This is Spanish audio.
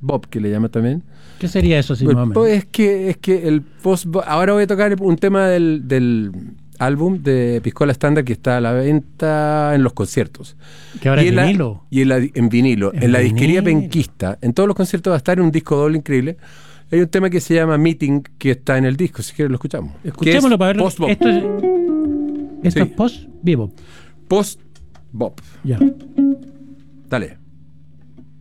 post-bop, que le llama también. ¿Qué sería eso, si Bueno, más o menos? es que el post-bop... Ahora voy a tocar un tema del álbum de Piscola Standard que está a la venta en los conciertos. Que ahora Y es en vinilo. en vinilo. En En la disquería vinilo. Penquista. En todos los conciertos va a estar en un disco doble increíble. Hay un tema que se llama Meeting que está en el disco, si quieres lo escuchamos. Escuchémoslo para verlo. Post-bop. Esto Sí. es post-vivo. Post-bop. Ya. Dale.